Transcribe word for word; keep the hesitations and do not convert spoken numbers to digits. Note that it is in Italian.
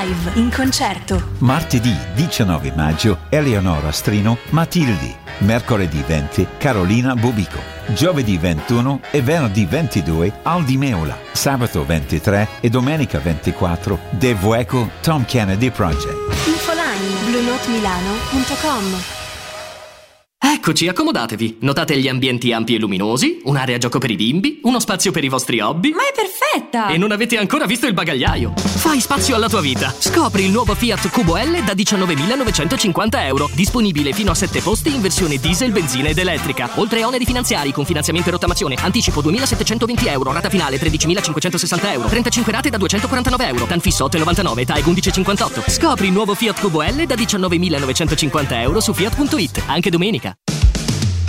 live, in concerto. Martedì diciannove maggio Eleonora Strino, Matildi. Mercoledì venti Carolina Bobico. Giovedì ventuno e venerdì ventidue Aldi Meola. Sabato ventitré e domenica ventiquattro De Vueco Tom Kennedy Project. Infoline blue note milano punto com. Eccoci, accomodatevi. Notate gli ambienti ampi e luminosi, un'area gioco per i bimbi, uno spazio per i vostri hobby. Ma è perfetta! E non avete ancora visto il bagagliaio. Fai spazio alla tua vita. Scopri il nuovo Fiat Cubo L da diciannovemilanovecentocinquanta euro. Disponibile fino a sette posti in versione diesel, benzina ed elettrica. Oltre a oneri finanziari con finanziamento e rottamazione. Anticipo duemilasettecentoventi euro. Rata finale tredicimilacinquecentosessanta euro. trentacinque rate da duecentoquarantanove euro. Tan fisso otto virgola novantanove. T A E undici virgola cinquantotto. Scopri il nuovo Fiat Cubo L da diciannovemilanovecentocinquanta euro su fiat punto it. Anche domenica.